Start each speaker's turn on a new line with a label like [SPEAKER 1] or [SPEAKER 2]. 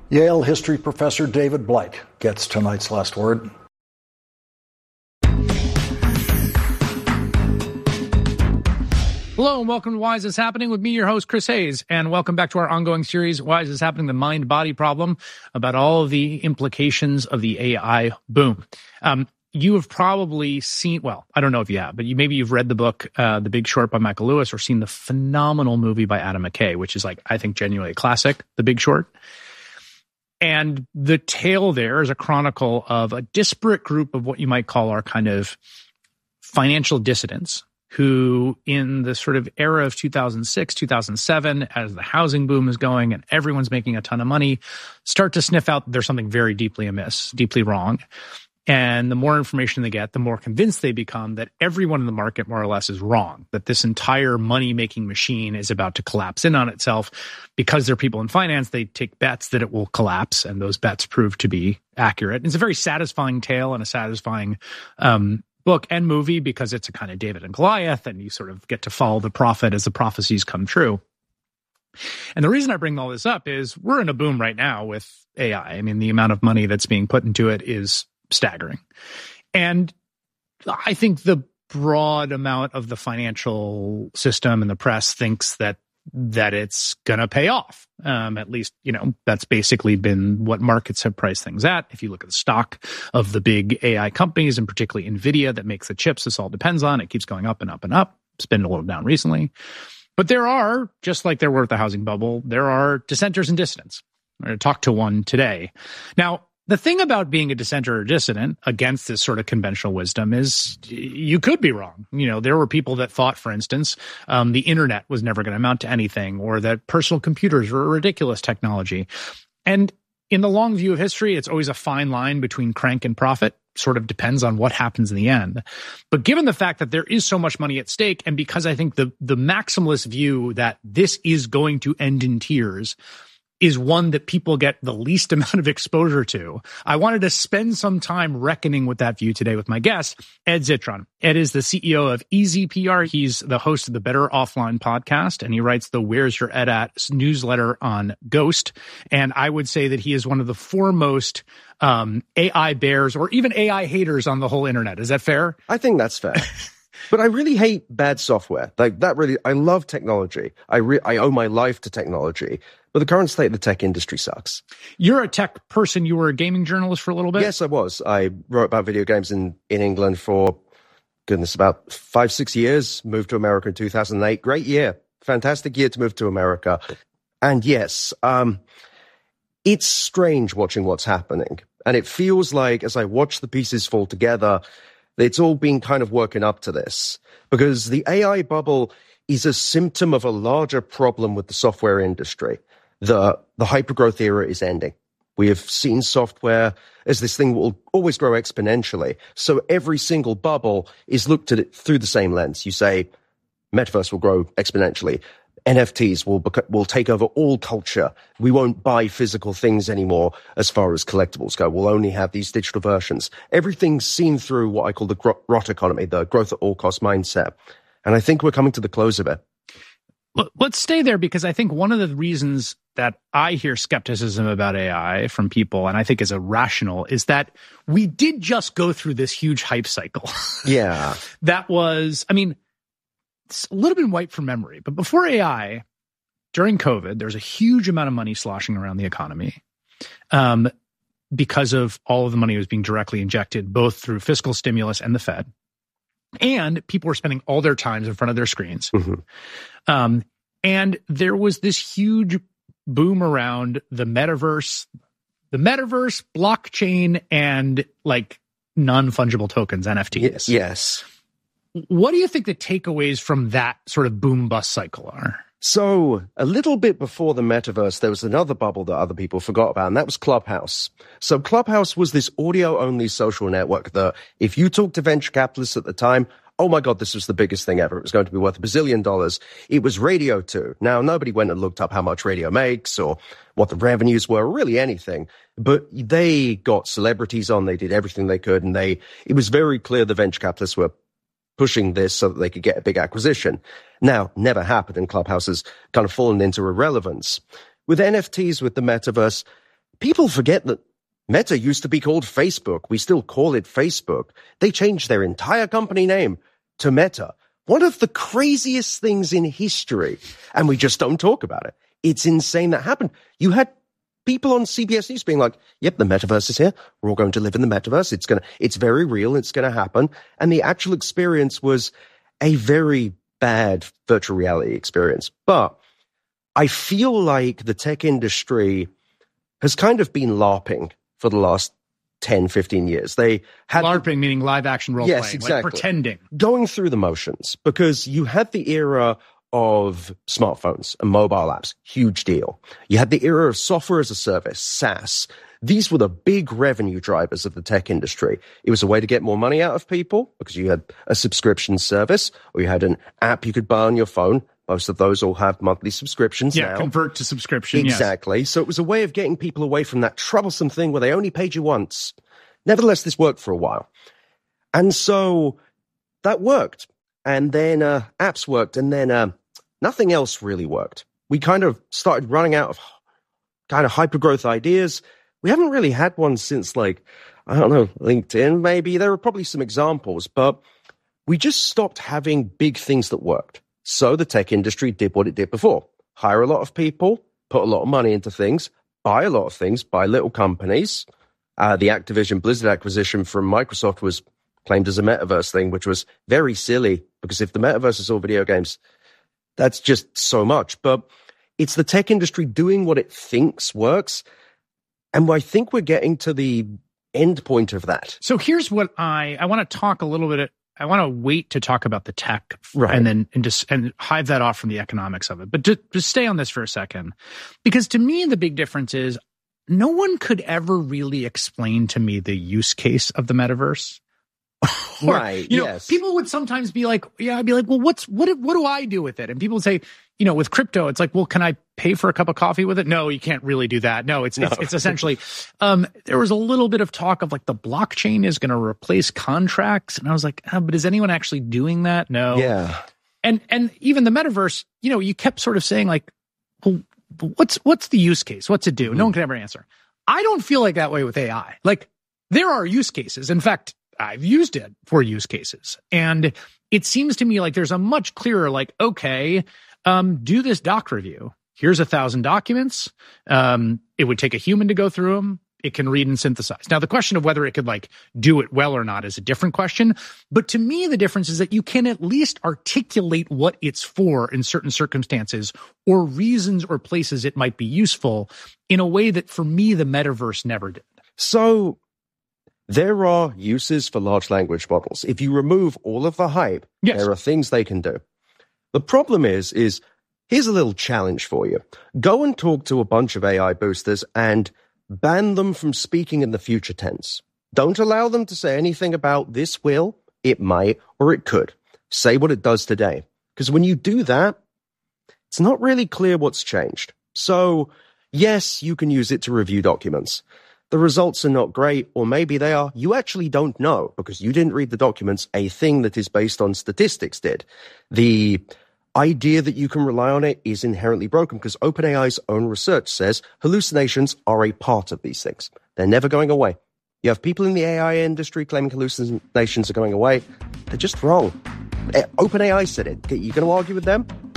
[SPEAKER 1] Yale history professor David Blight gets tonight's last word.
[SPEAKER 2] Hello and welcome to Why Is This Happening with me, your host, Chris Hayes. And welcome back to our ongoing series, Why Is This Happening? The Mind-Body Problem, about all of the implications of the AI boom. You have probably seen, well, I don't know if you have, but maybe you've read the book, The Big Short by Michael Lewis, or seen the phenomenal movie by Adam McKay, which is I think genuinely a classic, The Big Short. And the tale there is a chronicle of a disparate group of what you might call our kind of financial dissidents, who in the sort of era of 2006, 2007, as the housing boom is going and everyone's making a ton of money, start to sniff out there's something very deeply amiss, deeply wrong. And the more information they get, the more convinced they become that everyone in the market more or less is wrong, that this entire money-making machine is about to collapse in on itself. Because they're people in finance, they take bets that it will collapse, and those bets prove to be accurate. And it's a very satisfying tale and a satisfying book and movie, because it's a kind of David and Goliath, and you sort of get to follow the prophet as the prophecies come true. And the reason I bring all this up is we're in a boom right now with AI. I mean, the amount of money that's being put into it is staggering. And I think the broad amount of the financial system and the press thinks that it's going to pay off. At least, that's basically been what markets have priced things at. If you look at the stock of the big AI companies, and particularly NVIDIA that makes the chips this all depends on, it keeps going up and up and up. It's been a little down recently. But there are, just like there were with the housing bubble, there are dissenters and dissidents. We're going to talk to one today. Now, the thing about being a dissenter or dissident against this sort of conventional wisdom is you could be wrong. There were people that thought, for instance, the internet was never going to amount to anything, or that personal computers were a ridiculous technology. And in the long view of history, it's always a fine line between crank and profit. Sort of depends on what happens in the end. But given the fact that there is so much money at stake, and because I think the maximalist view that this is going to end in tears is one that people get the least amount of exposure to, I wanted to spend some time reckoning with that view today with my guest, Ed Zitron. Ed is the CEO of EasyPR. He's the host of the Better Offline podcast, and he writes the Where's Your Ed At newsletter on Ghost. And I would say that he is one of the foremost AI bears, or even AI haters, on the whole internet. Is that fair?
[SPEAKER 3] I think that's fair. But I really hate bad software. I love technology. I owe my life to technology. But the current state of the tech industry sucks.
[SPEAKER 2] You're a tech person. You were a gaming journalist for a little bit?
[SPEAKER 3] Yes, I was. I wrote about video games in England for, about 5-6 years. Moved to America in 2008. Great year. Fantastic year to move to America. And yes, it's strange watching what's happening. And it feels like, as I watch the pieces fall together, it's all been kind of working up to this. Because the AI bubble is a symptom of a larger problem with the software industry. The hypergrowth era is ending. We have seen software as this thing that will always grow exponentially. So every single bubble is looked at it through the same lens. You say, metaverse will grow exponentially. NFTs will take over all culture. We won't buy physical things anymore as far as collectibles go. We'll only have these digital versions. Everything's seen through what I call the growth economy, the growth at all cost mindset. And I think we're coming to the close of it.
[SPEAKER 2] Let's stay there, because I think one of the reasons that I hear skepticism about AI from people, and I think is irrational, is that we did just go through this huge hype cycle.
[SPEAKER 3] Yeah.
[SPEAKER 2] That was, it's a little bit wiped from memory, but before AI, during COVID, there's a huge amount of money sloshing around the economy because of all of the money that was being directly injected, both through fiscal stimulus and the Fed. And people were spending all their times in front of their screens. Mm-hmm. And there was this huge boom around the metaverse, blockchain, and non-fungible tokens, NFTs.
[SPEAKER 3] Yes.
[SPEAKER 2] What do you think the takeaways from that sort of boom bust cycle are?
[SPEAKER 3] So a little bit before the metaverse, there was another bubble that other people forgot about, and that was Clubhouse. So Clubhouse was this audio-only social network that if you talked to venture capitalists at the time, oh my God, this was the biggest thing ever. It was going to be worth $1 bazillion. It was radio too. Now, nobody went and looked up how much radio makes or what the revenues were, or really anything. But they got celebrities on, they did everything they could, and it was very clear the venture capitalists were pushing this so that they could get a big acquisition. Now, never happened, and Clubhouse has kind of fallen into irrelevance. With NFTs, with the metaverse, people forget that Meta used to be called Facebook. We still call it Facebook. They changed their entire company name to Meta. One of the craziest things in history, and we just don't talk about it. It's insane that happened. You had people on CBS News being like, yep, the metaverse is here. We're all going to live in the metaverse. It's very real. It's going to happen. And the actual experience was a very bad virtual reality experience. But I feel like the tech industry has kind of been LARPing for the last 10, 15 years. They had
[SPEAKER 2] LARPing, meaning live action role
[SPEAKER 3] yes,
[SPEAKER 2] playing,
[SPEAKER 3] exactly.
[SPEAKER 2] like pretending.
[SPEAKER 3] Going through the motions, because you had the era of smartphones and mobile apps, huge deal. You had the era of software as a service, SaaS. These were the big revenue drivers of the tech industry. It was a way to get more money out of people because you had a subscription service or you had an app you could buy on your phone. Most of those all have monthly subscriptions now.
[SPEAKER 2] Yeah, convert to subscription,
[SPEAKER 3] exactly.
[SPEAKER 2] Yes.
[SPEAKER 3] So it was a way of getting people away from that troublesome thing where they only paid you once. Nevertheless, this worked for a while. And so that worked. And then apps worked. And then nothing else really worked. We kind of started running out of kind of hyper-growth ideas. We haven't really had one since, like, I don't know, LinkedIn maybe. There are probably some examples. But we just stopped having big things that worked. So the tech industry did what it did before. Hire a lot of people, put a lot of money into things, buy a lot of things, buy little companies. The Activision Blizzard acquisition from Microsoft was claimed as a metaverse thing, which was very silly because if the metaverse is all video games, that's just so much. But it's the tech industry doing what it thinks works. And I think we're getting to the end point of that.
[SPEAKER 2] So here's what I want to talk a little bit. I want to wait to talk about the tech
[SPEAKER 3] right.
[SPEAKER 2] and hive that off from the economics of it. But to stay on this for a second, because to me, the big difference is no one could ever really explain to me the use case of the metaverse. Or,
[SPEAKER 3] right.
[SPEAKER 2] You know,
[SPEAKER 3] yes.
[SPEAKER 2] people would sometimes be like, yeah, I'd be like, well, what do I do with it? And people would say, you know, with crypto, it's like, well, can I pay for a cup of coffee with it? No, you can't really do that. No, it's essentially, there was a little bit of talk of like the blockchain is going to replace contracts. And I was like, but is anyone actually doing that? No.
[SPEAKER 3] Yeah.
[SPEAKER 2] And even the metaverse, you know, you kept sort of saying like, well, what's the use case? What's it do? Mm-hmm. No one can ever answer. I don't feel like that way with AI. Like there are use cases. In fact, I've used it for use cases. And it seems to me like there's a much clearer, like, okay, do this doc review. Here's 1,000 documents. It would take a human to go through them. It can read and synthesize. Now, the question of whether it could like do it well or not is a different question. But to me, the difference is that you can at least articulate what it's for in certain circumstances or reasons or places it might be useful in a way that for me, the metaverse never did.
[SPEAKER 3] So there are uses for large language models. If you remove all of the hype, yes, there are things they can do. The problem is here's a little challenge for you. Go and talk to a bunch of AI boosters and ban them from speaking in the future tense. Don't allow them to say anything about this will, it might, or it could. Say what it does today. Because when you do that, it's not really clear what's changed. So, yes, you can use it to review documents. The results are not great, or maybe they are. You actually don't know because you didn't read the documents. A thing that is based on statistics did. The idea that you can rely on it is inherently broken because OpenAI's own research says hallucinations are a part of these things. They're never going away. You have people in the AI industry claiming hallucinations are going away. They're just wrong. OpenAI said it. You going to argue with them?